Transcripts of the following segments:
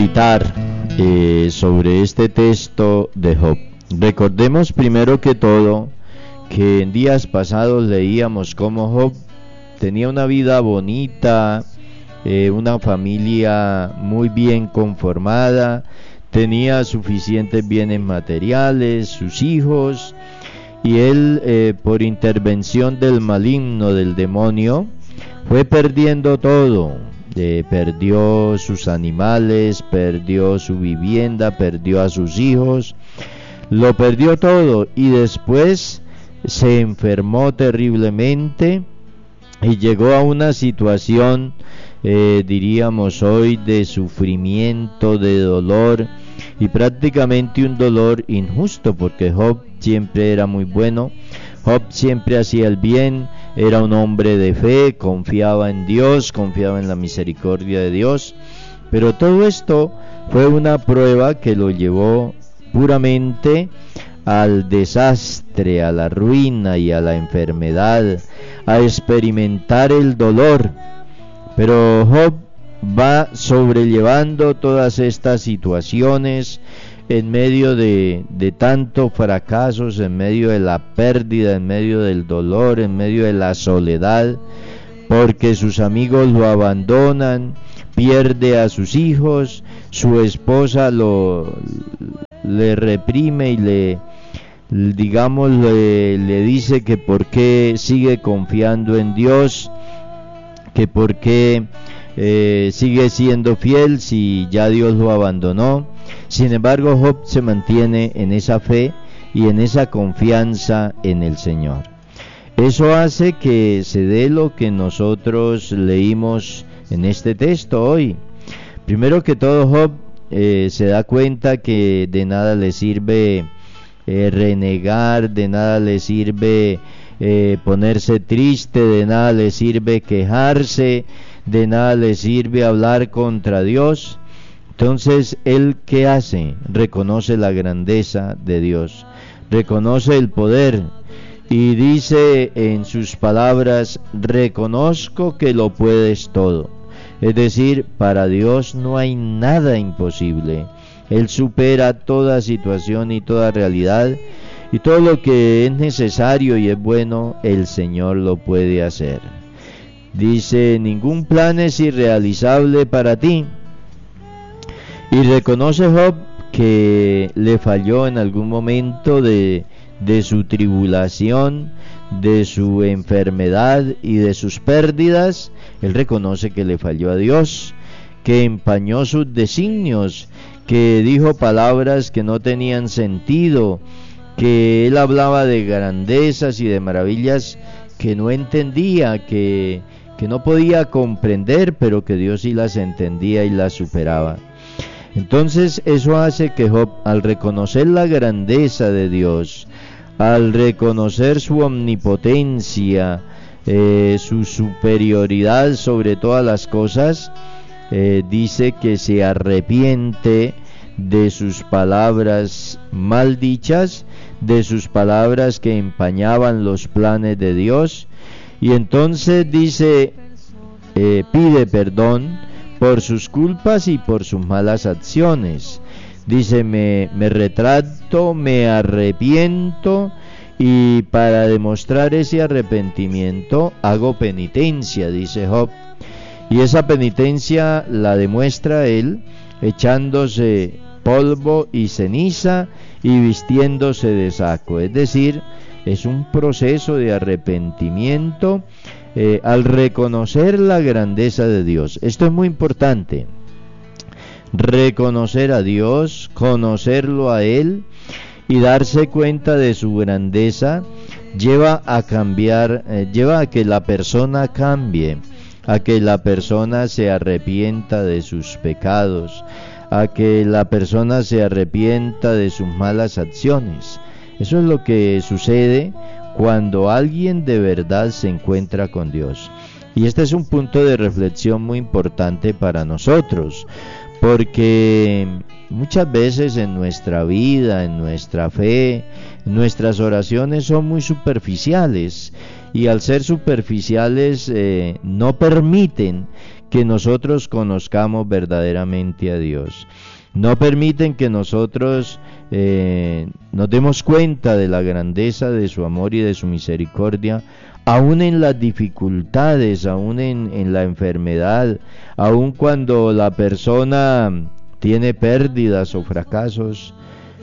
meditar sobre este texto de Job. Recordemos primero que todo que en días pasados leíamos cómo Job tenía una vida bonita, una familia muy bien conformada, tenía suficientes bienes materiales, sus hijos, y él por intervención del maligno, del demonio, fue perdiendo todo. Perdió sus animales, perdió su vivienda, perdió a sus hijos, lo perdió todo, y después se enfermó terriblemente y llegó a una situación, diríamos hoy, de sufrimiento, de dolor, y prácticamente un dolor injusto, porque Job siempre era muy bueno, Job siempre hacía el bien, era un hombre de fe, confiaba en Dios, confiaba en la misericordia de Dios, pero todo esto fue una prueba que lo llevó puramente al desastre, a la ruina y a la enfermedad, a experimentar el dolor. Pero Job va sobrellevando todas estas situaciones en medio de tantos fracasos, en medio de la pérdida, en medio del dolor, en medio de la soledad, porque sus amigos lo abandonan, pierde a sus hijos, su esposa le reprime y le dice que por qué sigue confiando en Dios, que por qué sigue siendo fiel si ya Dios lo abandonó. Sin embargo, Job se mantiene en esa fe y en esa confianza en el Señor. Eso hace que se dé lo que nosotros leímos en este texto hoy. Primero que todo, Job se da cuenta que de nada le sirve renegar, de nada le sirve ponerse triste, de nada le sirve quejarse, de nada le sirve hablar contra Dios. Entonces, ¿él qué hace? Reconoce la grandeza de Dios, reconoce el poder, y dice en sus palabras: reconozco que lo puedes todo. Es decir, para Dios no hay nada imposible. Él supera toda situación y toda realidad, y todo lo que es necesario y es bueno, el Señor lo puede hacer. Dice: ningún plan es irrealizable para ti. Y reconoce Job que le falló en algún momento de su tribulación, de su enfermedad y de sus pérdidas. Él reconoce que le falló a Dios, que empañó sus designios, que dijo palabras que no tenían sentido, que él hablaba de grandezas y de maravillas que no entendía, que no podía comprender, pero que Dios sí las entendía y las superaba. Entonces eso hace que Job, al reconocer la grandeza de Dios, al reconocer su omnipotencia, su superioridad sobre todas las cosas, dice que se arrepiente de sus palabras maldichas, de sus palabras que empañaban los planes de Dios, y entonces dice, pide perdón por sus culpas y por sus malas acciones. Dice: me retracto, me arrepiento, y para demostrar ese arrepentimiento hago penitencia, dice Job. Y esa penitencia la demuestra él echándose polvo y ceniza y vistiéndose de saco. Es decir, es un proceso de arrepentimiento al reconocer la grandeza de Dios. Esto es muy importante. Reconocer a Dios, conocerlo a Él y darse cuenta de su grandeza lleva a cambiar, lleva a que la persona cambie, a que la persona se arrepienta de sus pecados, a que la persona se arrepienta de sus malas acciones. Eso es lo que sucede cuando alguien de verdad se encuentra con Dios. Y este es un punto de reflexión muy importante para nosotros, porque muchas veces en nuestra vida, en nuestra fe, nuestras oraciones son muy superficiales, y al ser superficiales no permiten que nosotros conozcamos verdaderamente a Dios. No permiten que nosotros nos demos cuenta de la grandeza de su amor y de su misericordia, aún en las dificultades, aún en la enfermedad, aún cuando la persona tiene pérdidas o fracasos.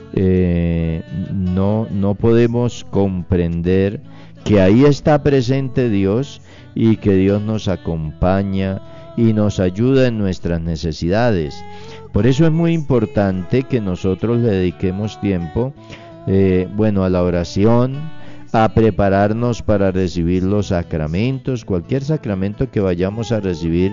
No podemos comprender que ahí está presente Dios y que Dios nos acompaña y nos ayuda en nuestras necesidades. Por eso es muy importante que nosotros le dediquemos tiempo, a la oración, a prepararnos para recibir los sacramentos, cualquier sacramento que vayamos a recibir.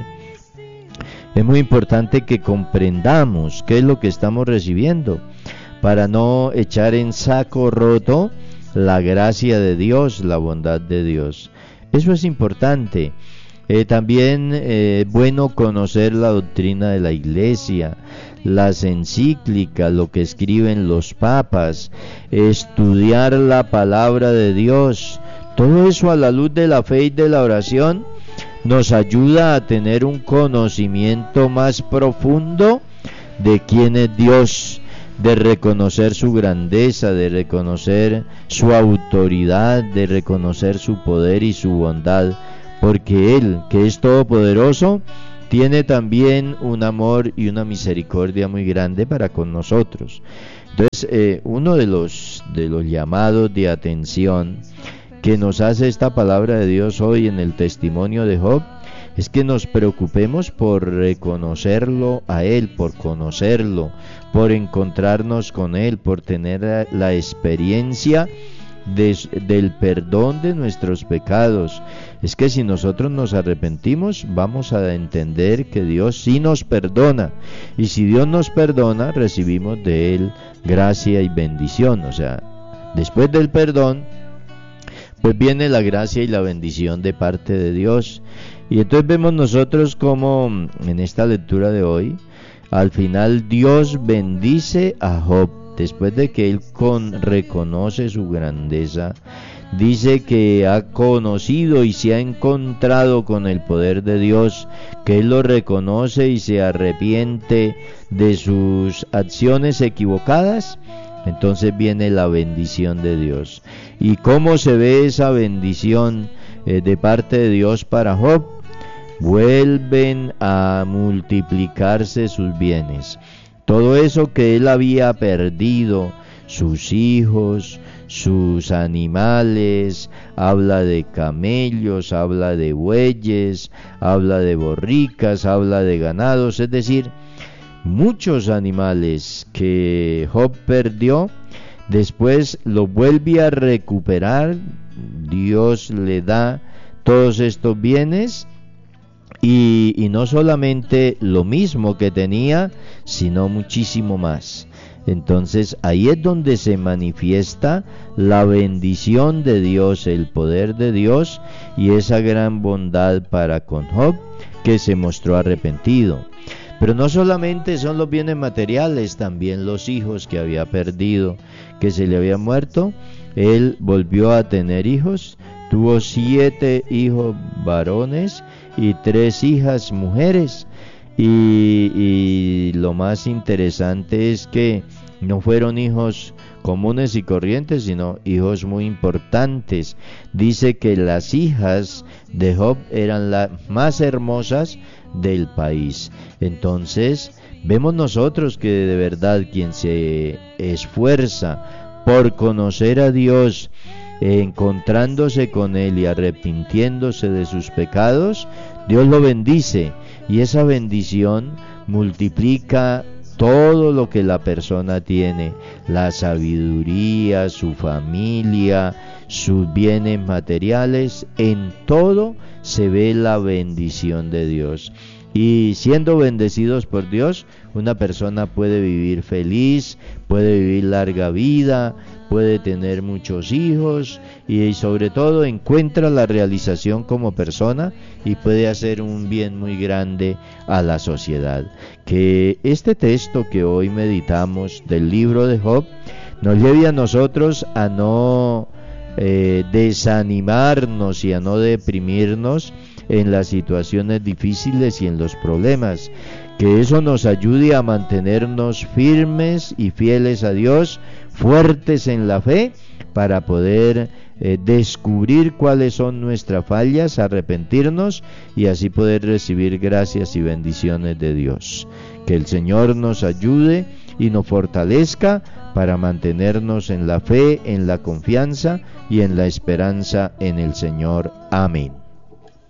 Es muy importante que comprendamos qué es lo que estamos recibiendo, para no echar en saco roto la gracia de Dios, la bondad de Dios. Eso es importante. También es bueno conocer la doctrina de la Iglesia, las encíclicas, lo que escriben los papas, estudiar la palabra de Dios. Todo eso a la luz de la fe y de la oración nos ayuda a tener un conocimiento más profundo de quién es Dios, de reconocer su grandeza, de reconocer su autoridad, de reconocer su poder y su bondad, porque Él, que es todopoderoso, tiene también un amor y una misericordia muy grande para con nosotros. Entonces, uno de los llamados de atención que nos hace esta palabra de Dios hoy en el testimonio de Job es que nos preocupemos por reconocerlo a Él, por conocerlo, por encontrarnos con Él, por tener la experiencia del perdón de nuestros pecados. Es que si nosotros nos arrepentimos, vamos a entender que Dios sí nos perdona, y si Dios nos perdona, recibimos de Él gracia y bendición. O sea, después del perdón, pues viene la gracia y la bendición de parte de Dios. Y entonces vemos nosotros como en esta lectura de hoy, al final Dios bendice a Job, después de que él reconoce su grandeza. Dice que ha conocido y se ha encontrado con el poder de Dios, que él lo reconoce y se arrepiente de sus acciones equivocadas. Entonces viene la bendición de Dios. ¿Y cómo se ve esa bendición de parte de Dios para Job? Vuelven a multiplicarse sus bienes. Todo eso que él había perdido, sus hijos, sus animales, habla de camellos, habla de bueyes, habla de borricas, habla de ganados, es decir, muchos animales que Job perdió, después lo vuelve a recuperar. Dios le da todos estos bienes y no solamente lo mismo que tenía, sino muchísimo más. Entonces ahí es donde se manifiesta la bendición de Dios, el poder de Dios y esa gran bondad para con Job, que se mostró arrepentido. Pero no solamente son los bienes materiales, también los hijos que había perdido, que se le habían muerto. Él volvió a tener hijos, tuvo 7 hijos varones y 3 hijas mujeres. Y lo más interesante es que no fueron hijos comunes y corrientes, sino hijos muy importantes. Dice que las hijas de Job eran las más hermosas del país. Entonces vemos nosotros que de verdad quien se esfuerza por conocer a Dios, encontrándose con Él y arrepintiéndose de sus pecados, Dios lo bendice, y esa bendición multiplica todo lo que la persona tiene, la sabiduría, su familia, sus bienes materiales. En todo se ve la bendición de Dios. Y siendo bendecidos por Dios, una persona puede vivir feliz, puede vivir larga vida, puede tener muchos hijos y sobre todo encuentra la realización como persona y puede hacer un bien muy grande a la sociedad. Que este texto que hoy meditamos del libro de Job nos lleve a nosotros a no desanimarnos y a no deprimirnos en las situaciones difíciles y en los problemas. Que eso nos ayude a mantenernos firmes y fieles a Dios, fuertes en la fe, para poder descubrir cuáles son nuestras fallas, arrepentirnos y así poder recibir gracias y bendiciones de Dios. Que el Señor nos ayude y nos fortalezca para mantenernos en la fe, en la confianza y en la esperanza en el Señor. Amén.